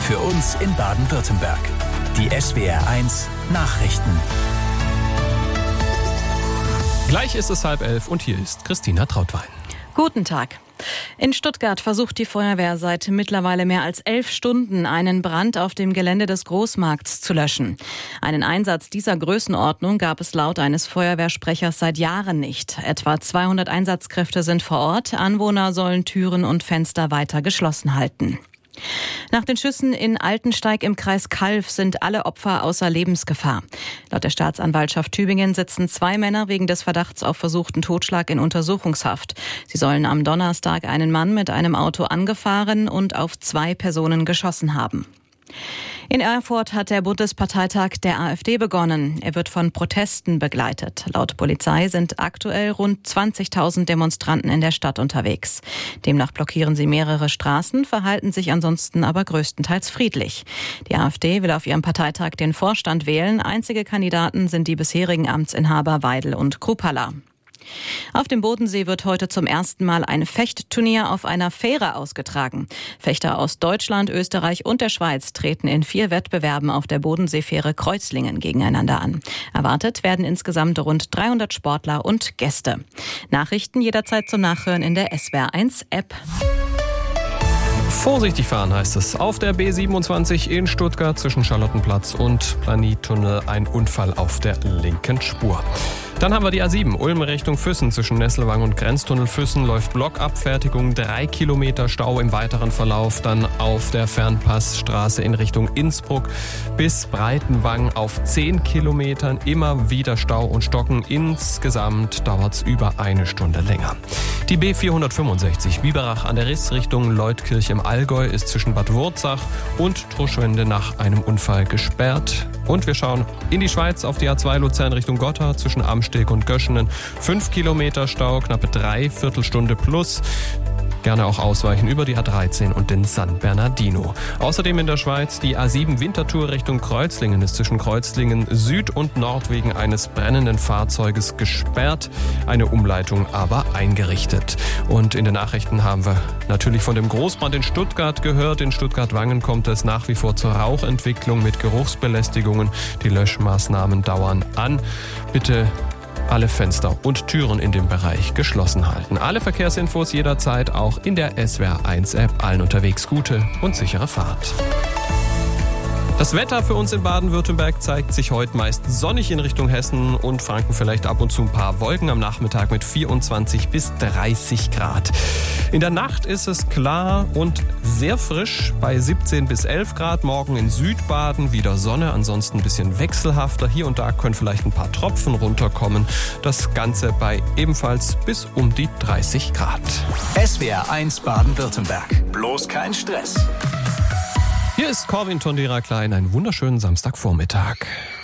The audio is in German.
Für uns in Baden-Württemberg. Die SWR1 Nachrichten. Gleich ist es 10:30 und hier ist Christina Trautwein. Guten Tag. In Stuttgart versucht die Feuerwehr seit mittlerweile mehr als 11 Stunden, einen Brand auf dem Gelände des Großmarkts zu löschen. Einen Einsatz dieser Größenordnung gab es laut eines Feuerwehrsprechers seit Jahren nicht. Etwa 200 Einsatzkräfte sind vor Ort. Anwohner sollen Türen und Fenster weiter geschlossen halten. Nach den Schüssen in Altensteig im Kreis Calw sind alle Opfer außer Lebensgefahr. Laut der Staatsanwaltschaft Tübingen sitzen 2 Männer wegen des Verdachts auf versuchten Totschlag in Untersuchungshaft. Sie sollen am Donnerstag einen Mann mit einem Auto angefahren und auf 2 Personen geschossen haben. In Erfurt hat der Bundesparteitag der AfD begonnen. Er wird von Protesten begleitet. Laut Polizei sind aktuell rund 20.000 Demonstranten in der Stadt unterwegs. Demnach blockieren sie mehrere Straßen, verhalten sich ansonsten aber größtenteils friedlich. Die AfD will auf ihrem Parteitag den Vorstand wählen. Einzige Kandidaten sind die bisherigen Amtsinhaber Weidel und Krupalla. Auf dem Bodensee wird heute zum ersten Mal ein Fechtturnier auf einer Fähre ausgetragen. Fechter aus Deutschland, Österreich und der Schweiz treten in 4 Wettbewerben auf der Bodenseefähre Kreuzlingen gegeneinander an. Erwartet werden insgesamt rund 300 Sportler und Gäste. Nachrichten jederzeit zum Nachhören in der SWR1-App. Vorsichtig fahren heißt es. Auf der B27 in Stuttgart zwischen Charlottenplatz und Planitunnel ein Unfall auf der linken Spur. Dann haben wir die A7, Ulm Richtung Füssen. Zwischen Nesselwang und Grenztunnel Füssen läuft Blockabfertigung, 3 Kilometer Stau im weiteren Verlauf. Dann auf der Fernpassstraße in Richtung Innsbruck bis Breitenwang auf 10 Kilometern. Immer wieder Stau und Stocken. Insgesamt dauert es über 1 Stunde länger. Die B465 Biberach an der Riss Richtung Leutkirch im Allgäu ist zwischen Bad Wurzach und Truschwende nach einem Unfall gesperrt. Und wir schauen in die Schweiz auf die A2 Luzern Richtung Gotha zwischen Amsteg und Göschenen. 5 Kilometer Stau, knappe 3/4 Stunde plus. Gerne auch ausweichen über die A13 und den San Bernardino. Außerdem in der Schweiz die A7 Winterthur Richtung Kreuzlingen ist zwischen Kreuzlingen Süd und Nord wegen eines brennenden Fahrzeuges gesperrt. Eine Umleitung aber eingerichtet. Und in den Nachrichten haben wir natürlich von dem Großbrand in Stuttgart gehört. In Stuttgart-Wangen kommt es nach wie vor zur Rauchentwicklung mit Geruchsbelästigungen. Die Löschmaßnahmen dauern an. Bitte alle Fenster und Türen in dem Bereich geschlossen halten. Alle Verkehrsinfos jederzeit auch in der SWR1-App. Allen unterwegs gute und sichere Fahrt. Das Wetter für uns in Baden-Württemberg zeigt sich heute meist sonnig in Richtung Hessen und Franken, vielleicht ab und zu ein paar Wolken am Nachmittag mit 24 bis 30 Grad. In der Nacht ist es klar und sehr frisch bei 17 bis 11 Grad. Morgen in Südbaden wieder Sonne, ansonsten ein bisschen wechselhafter. Hier und da können vielleicht ein paar Tropfen runterkommen. Das Ganze bei ebenfalls bis um die 30 Grad. SWR1 Baden-Württemberg. Bloß kein Stress. Hier ist Corwin Tondera Klein. Einen wunderschönen Samstagvormittag.